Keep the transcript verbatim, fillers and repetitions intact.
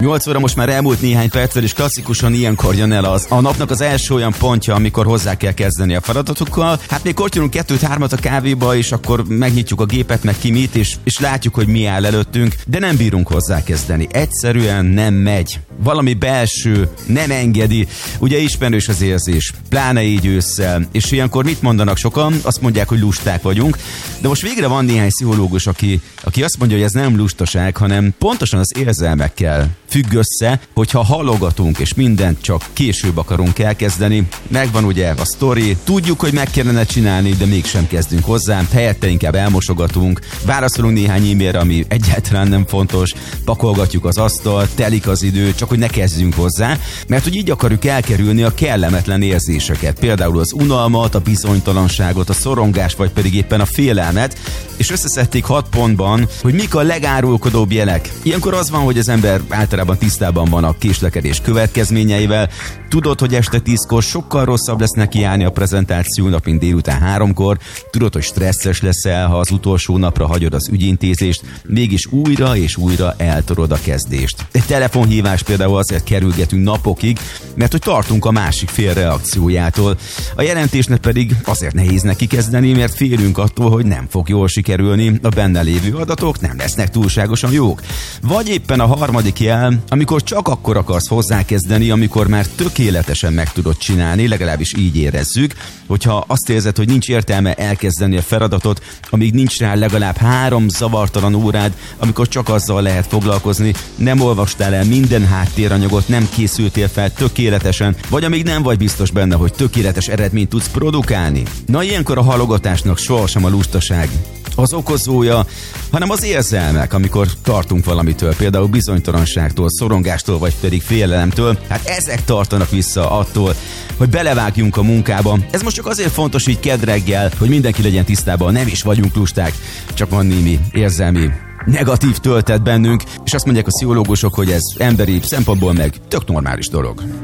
nyolc óra most már elmúlt néhány perccel, és klasszikusan ilyenkor jön el az a napnak az első olyan pontja, amikor hozzá kell kezdeni a feladatokkal. Hát még kortyolunk kettőt-hármat a kávéba, és akkor megnyitjuk a gépet, meg ki mit, és, és látjuk, hogy mi áll előttünk, de nem bírunk hozzá kezdeni. Egyszerűen nem megy. Valami belső nem engedi. Ugye ismerős az érzés, pláne így ősszel, és ilyenkor mit mondanak sokan? Azt mondják, hogy lusták vagyunk, de most végre van néhány pszichológus, aki, aki azt mondja, hogy ez nem lustaság, hanem pontosan az érzelmekkel függ össze, hogyha halogatunk, és mindent csak később akarunk elkezdeni. Megvan ugye a sztori, tudjuk, hogy meg kellene csinálni, de mégsem kezdünk hozzá, helyette inkább elmosogatunk, válaszolunk néhány e-mailre, ami egyáltalán nem fontos, pakolgatjuk az asztalt, telik az idő, csak hogy ne kezdjünk hozzá, mert hogy így akarjuk elkerülni a kellemetlen érzéseket, például az unalmat, a bizonytalanságot, a szorongást, vagy pedig éppen a félelmet, és összeszedték hat pontban, hogy mik a legárulkodóbb jelek. Ilyenkor az van, hogy az ember általában tisztában van a késlekedés következményeivel, tudod, hogy este tízkor sokkal rosszabb lesz neki állni a prezentációnak, mint délután háromkor, tudod, hogy stresszes leszel, ha az utolsó napra hagyod az ügyintézést, mégis újra és újra eltorod a kezdést. Egy telefonhívás például azért kerülgetünk napokig, mert hogy tartunk a másik fél reakciójától. A jelentésnek pedig azért nehéz neki kezdeni, mert félünk attól, hogy nem fog jól sikerülni, a benne lévő adatok nem lesznek túlságosan jók. Vagy éppen a harmadik jel, amikor csak akkor akarsz hozzákezdeni, amikor már tökéletesen meg tudod csinálni, legalábbis így érezzük, hogyha azt érzed, hogy nincs értelme elkezdeni a feladatot, amíg nincs rá legalább három zavartalan órád, amikor csak azzal lehet foglalkozni, nem olvastál el minden háttéranyagot, nem készültél fel tökéletesen, vagy amíg nem vagy biztos benne, hogy tökéletes eredményt tudsz produkálni. Na, ilyenkor a halogatásnak sohasem a lustaság az okozója, hanem az érzelmek, amikor tartunk valamitől, például bizonytalanságtól, szorongástól, vagy pedig félelemtől. Hát ezek tartanak vissza attól, hogy belevágjunk a munkába. Ez most csak azért fontos így kedd reggel, hogy mindenki legyen tisztában, nem is vagyunk lusták, csak van némi érzelmi negatív töltet bennünk, és azt mondják a pszichológusok, hogy ez emberi szempontból meg tök normális dolog.